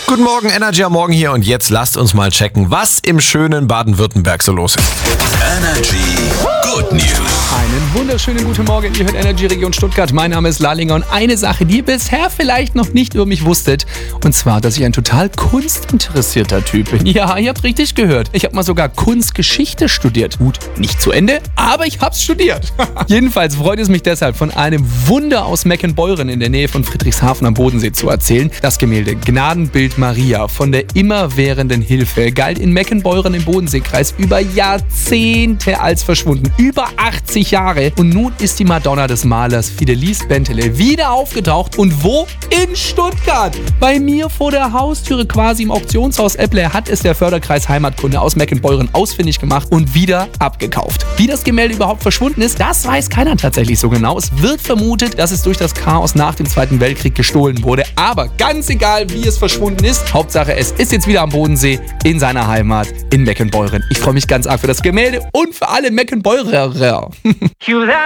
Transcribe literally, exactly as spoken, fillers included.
Guten Morgen, Energy am Morgen hier und jetzt lasst uns mal checken, was im schönen Baden-Württemberg so los ist. Energy Good News. Einen wunderschönen guten Morgen, ihr hört Energy Region Stuttgart. Mein Name ist Lalinger und eine Sache, die ihr bisher vielleicht noch nicht über mich wusstet, und zwar, dass ich ein total kunstinteressierter Typ bin. Ja, ihr habt richtig gehört. Ich habe mal sogar Kunstgeschichte studiert. Gut, nicht zu Ende, aber ich hab's studiert. Jedenfalls freut es mich deshalb, von einem Wunder aus Meckenbeuren in der Nähe von Friedrichshafen am Bodensee zu erzählen. Das Gemälde Gnadenbild Maria von der immerwährenden Hilfe galt in Meckenbeuren im Bodenseekreis über Jahrzehnte als verschwunden. Über achtzig Jahre. Und nun ist die Madonna des Malers Fidelis Bentele wieder aufgetaucht. Und wo? In Stuttgart. Bei mir vor der Haustüre, quasi im Auktionshaus Epple, hat es der Förderkreis Heimatkunde aus Meckenbeuren ausfindig gemacht und wieder abgekauft. Wie das Gemälde überhaupt verschwunden ist, das weiß keiner tatsächlich so genau. Es wird vermutet, dass es durch das Chaos nach dem Zweiten Weltkrieg gestohlen wurde. Aber ganz egal, wie es verschwunden ist, Hauptsache, es ist jetzt wieder am Bodensee in seiner Heimat in Meckenbeuren. Ich freue mich ganz arg für das Gemälde und für alle Meckenbeurer.